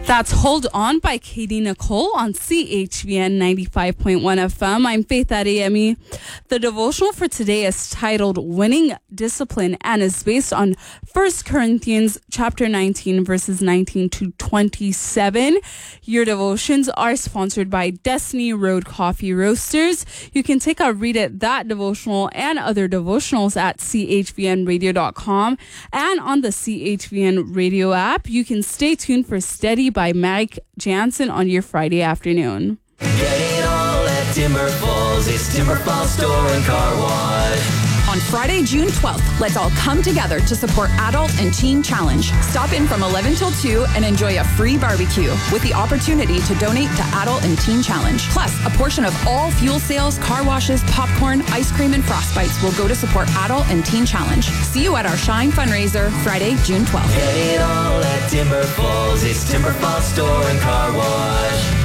That's Hold On by Katie Nicole on CHVN 95.1 FM. I'm Faith Adeyemi. The devotional for today is titled Winning Discipline and is based on 1 Corinthians chapter 19, verses 19 to 27. Your devotions are sponsored by Destiny Road Coffee Roasters. You can take a read at that devotional and other devotionals at chvnradio.com and on the CHVN radio app. You can stay tuned for Steady by Mike Jansen on your Friday afternoon. Get it all at Timber Falls. It's Timber Falls Store and Car Wash. On Friday, June 12th, let's all come together to support Adult and Teen Challenge. Stop in from 11 till 2 and enjoy a free barbecue with the opportunity to donate to Adult and Teen Challenge. Plus, a portion of all fuel sales, car washes, popcorn, ice cream, and frostbites will go to support Adult and Teen Challenge. See you at our Shine fundraiser, Friday, June 12th. Get it all at Timber Falls. It's Timber Falls Store and Car Wash.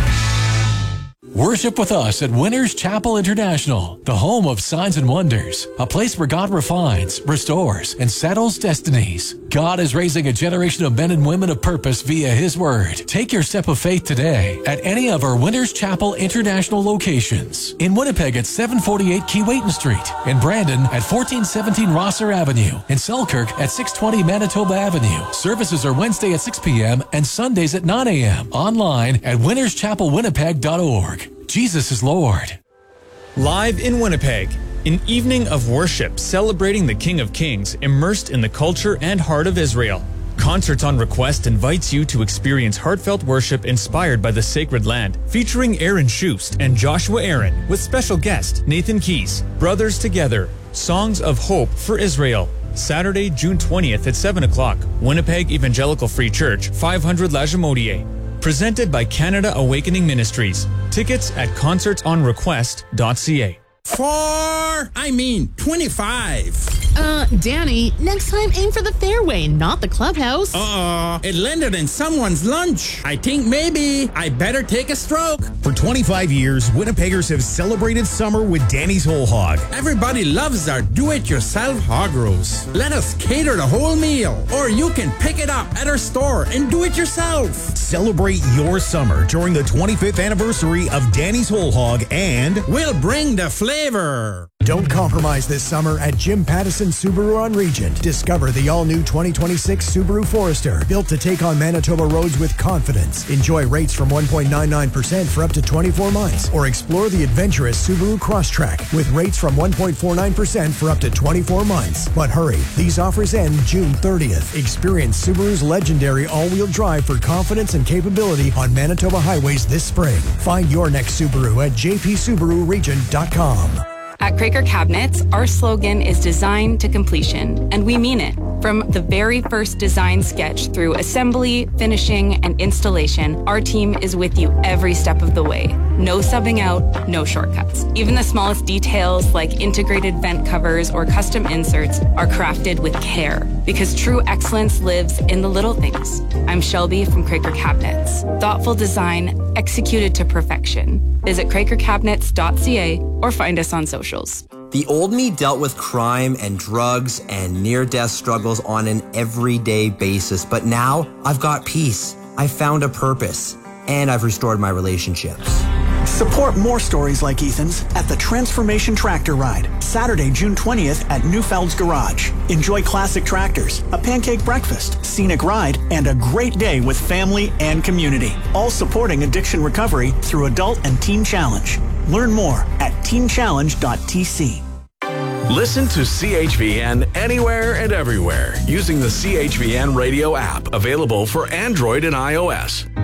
Worship with us at Winners Chapel International, the home of signs and wonders, a place where God refines, restores, and settles destinies. God is raising a generation of men and women of purpose via His Word. Take your step of faith today at any of our Winners Chapel International locations. In Winnipeg at 748 Keewatin Street, in Brandon at 1417 Rosser Avenue, in Selkirk at 620 Manitoba Avenue. Services are Wednesday at 6 p.m. and Sundays at 9 a.m. Online at winnerschapelwinnipeg.org. Jesus is Lord. Live in Winnipeg, an evening of worship celebrating the King of Kings, immersed in the culture and heart of Israel. Concerts on Request invites you to experience heartfelt worship inspired by the sacred land, featuring Aaron Schust and Joshua Aaron, with special guest Nathan Keys. Brothers Together, Songs of Hope for Israel. Saturday, June 20th at 7 o'clock, Winnipeg Evangelical Free Church, 500 La Jamodier. Presented by Canada Awakening Ministries. Tickets at concertsonrequest.ca. 25. Danny, next time aim for the fairway, not the clubhouse. It landed in someone's lunch. I think maybe I better take a stroke. For 25 years, Winnipeggers have celebrated summer with Danny's Whole Hog. Everybody loves our do-it-yourself hog roast. Let us cater the whole meal. Or you can pick it up at our store and do it yourself. Celebrate your summer during the 25th anniversary of Danny's Whole Hog, and we'll bring the flavor. Don't compromise this summer at Jim Pattison Subaru on Regent. Discover the all-new 2026 Subaru Forester, built to take on Manitoba roads with confidence. Enjoy rates from 1.99% for up to 24 months, or explore the adventurous Subaru Crosstrek with rates from 1.49% for up to 24 months. But hurry, these offers end June 30th. Experience Subaru's legendary all-wheel drive for confidence and capability on Manitoba highways this spring. Find your next Subaru at jpsubaruregent.com. At Craker Cabinets, our slogan is design to completion, and we mean it. From the very first design sketch through assembly, finishing, and installation, our team is with you every step of the way. No subbing out, no shortcuts. Even the smallest details like integrated vent covers or custom inserts are crafted with care, because true excellence lives in the little things. I'm Shelby from Craker Cabinets. Thoughtful design executed to perfection. Visit crakercabinets.ca or find us on socials. The old me dealt with crime and drugs and near-death struggles on an everyday basis, but now I've got peace. I've found a purpose, and I've restored my relationships. Support more stories like Ethan's at the Transformation Tractor Ride, Saturday, June 20th at Newfeld's Garage. Enjoy classic tractors, a pancake breakfast, scenic ride, and a great day with family and community. All supporting addiction recovery through Adult and Teen Challenge. Learn more at teenchallenge.tc. Listen to CHVN anywhere and everywhere using the CHVN radio app, available for Android and iOS.